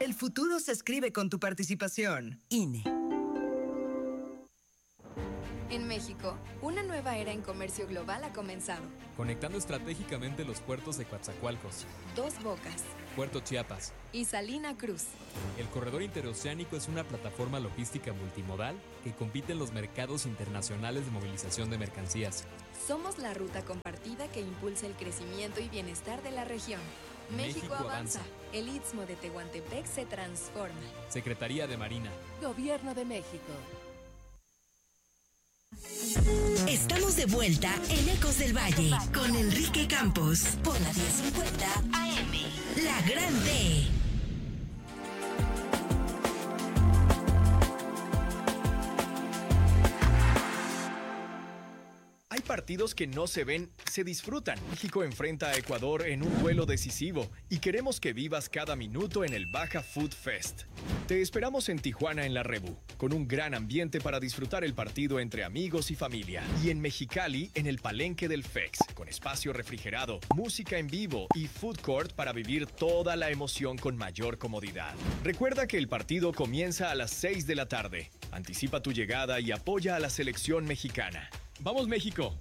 El futuro se escribe con tu participación. INE. En México, una nueva era en comercio global ha comenzado. Conectando estratégicamente los puertos de Coatzacoalcos, Dos Bocas, Puerto Chiapas y Salina Cruz. El corredor interoceánico es una plataforma logística multimodal que compite en los mercados internacionales de movilización de mercancías. Somos la ruta compartida que impulsa el crecimiento y bienestar de la región. México avanza. El Istmo de Tehuantepec se transforma. Secretaría de Marina. Gobierno de México. Estamos de vuelta en Ecos del Valle con Enrique Campos por la 1050 AM. La Gran D. Hay partidos que no se ven, se disfrutan. México enfrenta a Ecuador en un duelo decisivo y queremos que vivas cada minuto en el Baja Food Fest. Te esperamos en Tijuana en la Rebu, con un gran ambiente para disfrutar el partido entre amigos y familia. Y en Mexicali en el Palenque del FEX, con espacio refrigerado, música en vivo y food court para vivir toda la emoción con mayor comodidad. Recuerda que el partido comienza a las 6 de la tarde. Anticipa tu llegada y apoya a la selección mexicana. ¡Vamos, México!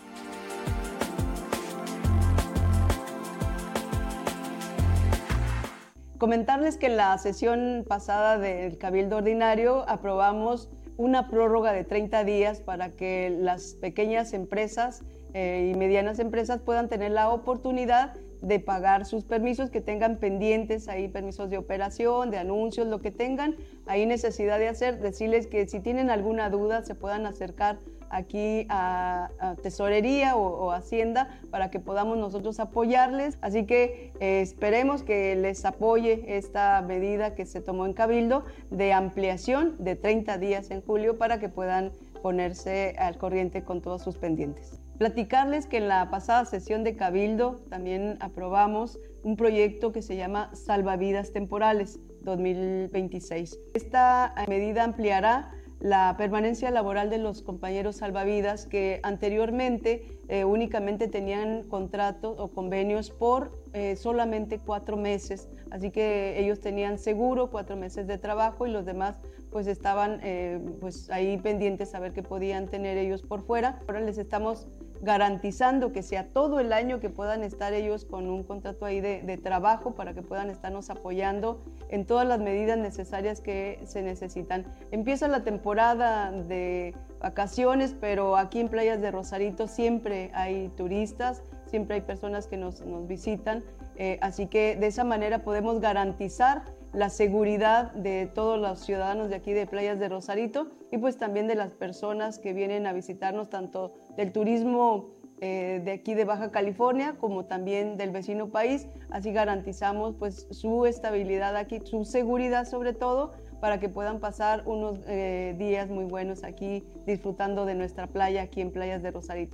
Comentarles que en la sesión pasada del Cabildo Ordinario aprobamos una prórroga de 30 días para que las pequeñas empresas y medianas empresas puedan tener la oportunidad de pagar sus permisos que tengan pendientes, ahí permisos de operación, de anuncios, lo que tengan ahí necesidad de hacer, decirles que si tienen alguna duda se puedan acercar aquí a Tesorería o Hacienda para que podamos nosotros apoyarles. Así que esperemos que les apoye esta medida que se tomó en Cabildo de ampliación de 30 días en julio para que puedan ponerse al corriente con todos sus pendientes. Platicarles que en la pasada sesión de Cabildo también aprobamos un proyecto que se llama Salvavidas Temporales 2026. Esta medida ampliará la permanencia laboral de los compañeros salvavidas que anteriormente únicamente tenían contratos o convenios por solamente 4 meses, así que ellos tenían seguro 4 meses de trabajo y los demás pues estaban pues ahí pendientes a ver qué podían tener ellos por fuera. Ahora les estamos garantizando que sea todo el año que puedan estar ellos con un contrato ahí de trabajo para que puedan estarnos apoyando en todas las medidas necesarias que se necesitan. Empieza la temporada de vacaciones, pero aquí en Playas de Rosarito siempre hay turistas, siempre hay personas que nos visitan, así que de esa manera podemos garantizar la seguridad de todos los ciudadanos de aquí de Playas de Rosarito y pues también de las personas que vienen a visitarnos, tanto del turismo de aquí de Baja California como también del vecino país. Así garantizamos pues su estabilidad aquí, su seguridad sobre todo, para que puedan pasar unos días muy buenos aquí disfrutando de nuestra playa aquí en Playas de Rosarito.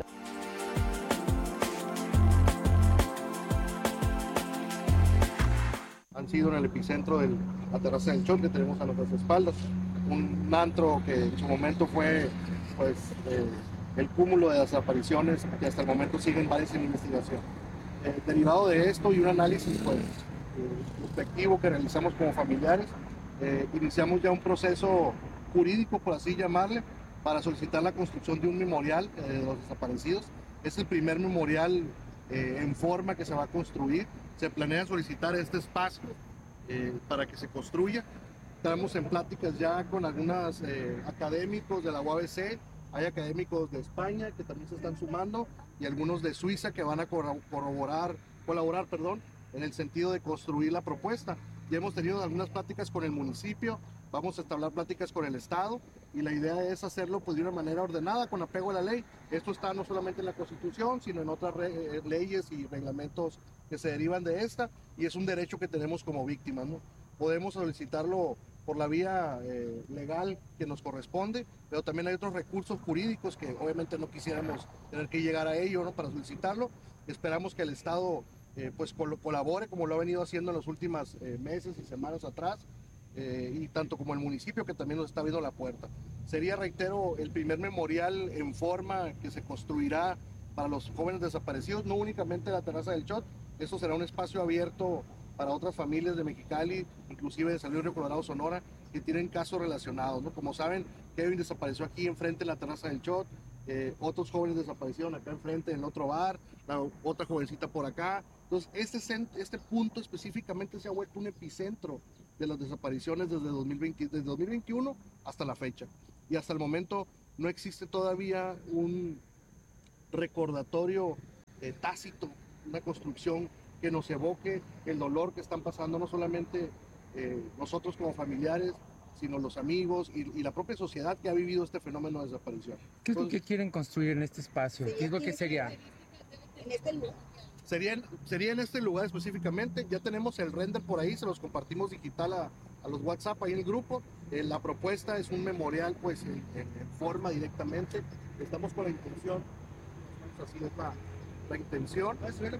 Han sido en el epicentro de la terraza del Chot que tenemos a nuestras espaldas, un antro que en su momento fue pues, el cúmulo de desapariciones que hasta el momento siguen varias en investigación. Derivado de esto y un análisis pues, prospectivo que realizamos como familiares, iniciamos ya un proceso jurídico, por así llamarle, para solicitar la construcción de un memorial de los desaparecidos. Es el primer memorial en forma que se va a construir. Se planea solicitar este espacio para que se construya. Estamos en pláticas ya con algunos académicos de la UABC, hay académicos de España que también se están sumando y algunos de Suiza que van a colaborar en el sentido de construir la propuesta. Ya hemos tenido algunas pláticas con el municipio, vamos a establecer pláticas con el Estado y la idea es hacerlo pues, de una manera ordenada, con apego a la ley. Esto está no solamente en la Constitución, sino en otras leyes y reglamentos que se derivan de esta, y es un derecho que tenemos como víctimas, ¿no? Podemos solicitarlo por la vía legal que nos corresponde, pero también hay otros recursos jurídicos que obviamente no quisiéramos tener que llegar a ello, ¿no? Para solicitarlo. Esperamos que el Estado pues colabore como lo ha venido haciendo en los últimos meses y semanas atrás, y tanto como el municipio que también nos está abriendo la puerta. Sería, reitero, el primer memorial en forma que se construirá para los jóvenes desaparecidos, no únicamente la terraza del Chot. Eso será un espacio abierto para otras familias de Mexicali, inclusive de San Luis Río Colorado, Sonora, que tienen casos relacionados, ¿no? Como saben, Kevin desapareció aquí enfrente en la terraza del Shot, otros jóvenes desaparecieron acá enfrente en otro bar, otra jovencita por acá. Entonces, este punto específicamente se ha vuelto un epicentro de las desapariciones desde 2021 hasta la fecha. Y hasta el momento no existe todavía un recordatorio tácito, una construcción que nos evoque el dolor que están pasando no solamente nosotros como familiares, sino los amigos y la propia sociedad que ha vivido este fenómeno de desaparición. ¿Qué es lo que quieren construir en este espacio? ¿Qué es lo que sería? En este lugar. Sería en este lugar específicamente. Ya tenemos el render por ahí, se los compartimos digital a los WhatsApp ahí en el grupo. La propuesta es un memorial pues en forma directamente. Estamos con la intención, así es la intención.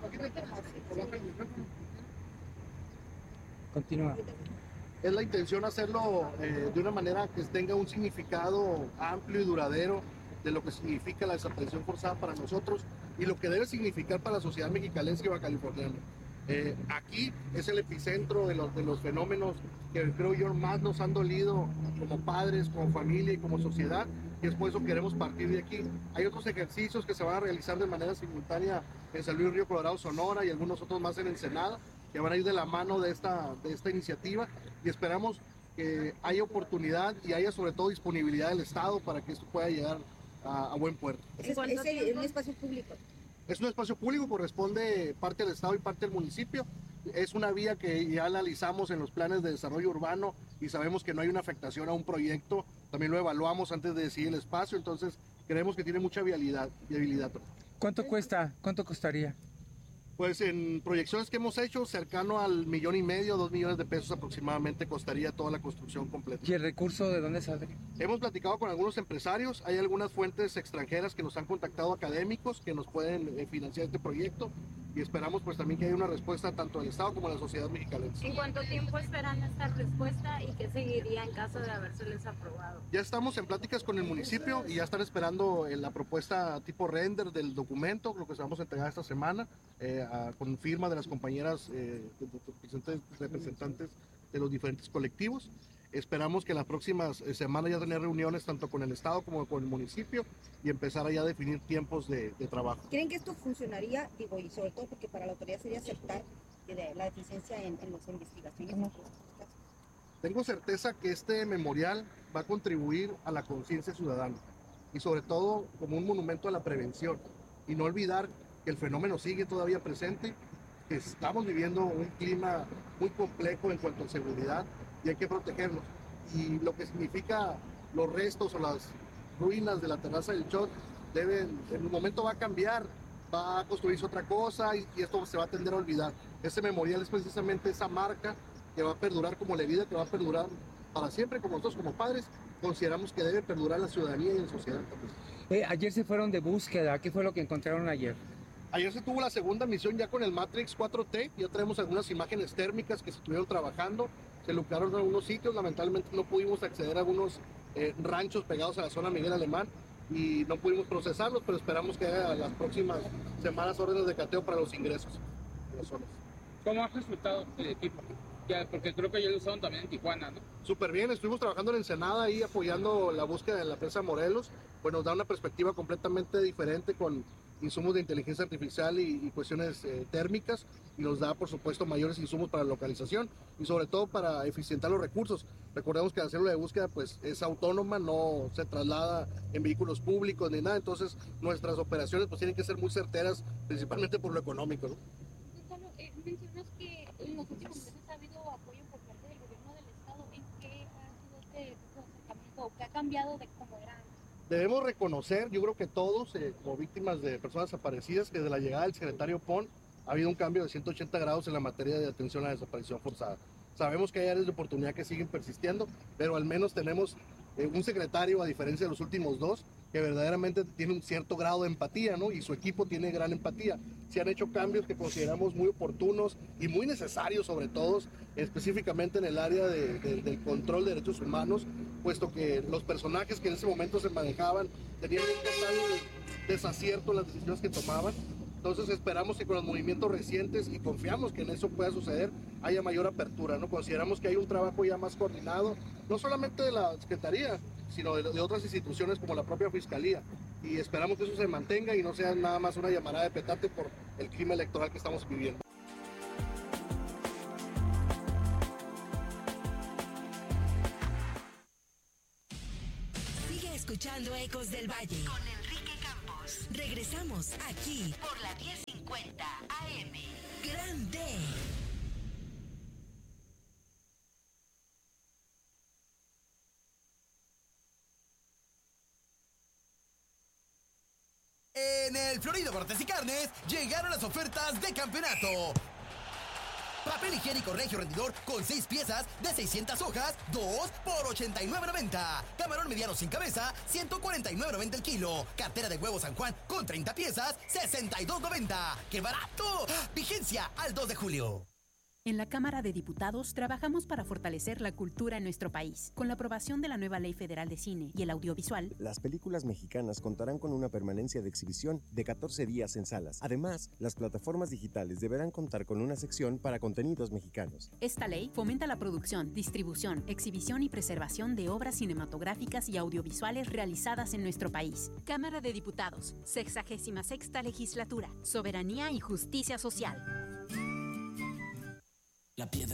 Continúa. Es la intención hacerlo de una manera que tenga un significado amplio y duradero de lo que significa la desaparición forzada para nosotros y lo que debe significar para la sociedad mexicalense y bajacaliforniana. Aquí es el epicentro de los fenómenos que creo yo más nos han dolido como padres, como familia y como sociedad, y es por eso queremos partir de aquí. Hay otros ejercicios que se van a realizar de manera simultánea en San Luis Río Colorado, Sonora, y algunos otros más en Ensenada, que van a ir de la mano de esta iniciativa, y esperamos que haya oportunidad y haya sobre todo disponibilidad del Estado para que esto pueda llegar a buen puerto. ¿Es un espacio público? Es un espacio público, corresponde parte del Estado y parte del municipio. Es una vía que ya analizamos en los planes de desarrollo urbano y sabemos que no hay una afectación a un proyecto. También lo evaluamos antes de decidir el espacio, entonces creemos que tiene mucha viabilidad. ¿Cuánto cuesta? ¿Cuánto costaría? Pues en proyecciones que hemos hecho, cercano al 1,5 millones, 2 millones de pesos aproximadamente costaría toda la construcción completa. ¿Y el recurso de dónde sale? Hemos platicado con algunos empresarios, hay algunas fuentes extranjeras que nos han contactado, académicos que nos pueden financiar este proyecto, y esperamos pues también que haya una respuesta tanto del Estado como de la sociedad mexicalense. ¿En cuánto tiempo esperan esta respuesta y qué seguiría en caso de habérseles aprobado? Ya estamos en pláticas con el municipio y ya están esperando la propuesta tipo render del documento, lo que se vamos a entregar esta semana, con firma de las compañeras representantes de los diferentes colectivos. Esperamos que en las próximas semanas ya tener reuniones tanto con el Estado como con el municipio y empezar ya a definir tiempos de trabajo. ¿Creen que esto funcionaría? Digo, y sobre todo porque para la autoridad sería aceptar la deficiencia en las investigaciones. Tengo certeza que este memorial va a contribuir a la conciencia ciudadana y sobre todo como un monumento a la prevención, y no olvidar que el fenómeno sigue todavía presente, que estamos viviendo un clima muy complejo en cuanto a seguridad y hay que protegernos. Y lo que significa los restos o las ruinas de la terraza del Shot en un momento va a cambiar, va a construirse otra cosa y esto se va a tender a olvidar. Este memorial es precisamente esa marca que va a perdurar como la vida, que va a perdurar para siempre, como nosotros como padres consideramos que debe perdurar la ciudadanía y la sociedad también. Ayer se fueron de búsqueda, ¿qué fue lo que encontraron ayer? Ayer se tuvo la segunda misión ya con el Matrix 4T, ya tenemos algunas imágenes térmicas que se estuvieron trabajando, se locaron en algunos sitios, lamentablemente no pudimos acceder a algunos ranchos pegados a la zona Miguel Alemán y no pudimos procesarlos, pero esperamos que haya las próximas semanas órdenes de cateo para los ingresos de las zonas. ¿Cómo ha resultado el equipo? Ya, porque creo que ya lo usaron también en Tijuana, ¿no? Súper bien, estuvimos trabajando en Ensenada ahí apoyando la búsqueda de la presa Morelos, pues nos da una perspectiva completamente diferente con insumos de inteligencia artificial y cuestiones térmicas, y nos da por supuesto mayores insumos para la localización y sobre todo para eficientar los recursos. Recordemos que la célula de búsqueda pues es autónoma, no se traslada en vehículos públicos ni nada, entonces nuestras operaciones pues tienen que ser muy certeras, principalmente por lo económico, ¿no? Mencionas que en los últimos meses ha habido apoyo por parte del gobierno del Estado. ¿En qué ha sido este acercamiento o qué ha cambiado de cómo era antes? Debemos reconocer, yo creo que todos, como víctimas de personas desaparecidas, que desde la llegada del secretario Pon ha habido un cambio de 180 grados en la materia de atención a la desaparición forzada. Sabemos que hay áreas de oportunidad que siguen persistiendo, pero al menos tenemos un secretario, a diferencia de los últimos dos, que verdaderamente tiene un cierto grado de empatía, ¿no? Y su equipo tiene gran empatía. Se han hecho cambios que consideramos muy oportunos y muy necesarios, sobre todo, específicamente en el área del control de derechos humanos, puesto que los personajes que en ese momento se manejaban tenían un total desacierto en las decisiones que tomaban. Entonces esperamos que con los movimientos recientes, y confiamos que en eso pueda suceder, haya mayor apertura, ¿no? Consideramos que hay un trabajo ya más coordinado, no solamente de la Secretaría, sino de otras instituciones como la propia Fiscalía. Y esperamos que eso se mantenga y no sea nada más una llamarada de petate por el clima electoral que estamos viviendo. Sigue escuchando Ecos del Valle con Enrique Campos. Regresamos aquí por la 1050 AM. Grande. En el Florido Cortes y Carnes llegaron las ofertas de campeonato. Papel higiénico Regio Rendidor con 6 piezas de 600 hojas, 2 por $89.90. Camarón mediano sin cabeza, $149.90 el kilo. Cartera de huevo San Juan con 30 piezas, $62.90. ¡Qué barato! Vigencia al 2 de julio. En la Cámara de Diputados trabajamos para fortalecer la cultura en nuestro país. Con la aprobación de la nueva Ley Federal de Cine y el Audiovisual, las películas mexicanas contarán con una permanencia de exhibición de 14 días en salas. Además, las plataformas digitales deberán contar con una sección para contenidos mexicanos. Esta ley fomenta la producción, distribución, exhibición y preservación de obras cinematográficas y audiovisuales realizadas en nuestro país. Cámara de Diputados, 66ª Legislatura, Soberanía y Justicia Social. La piedra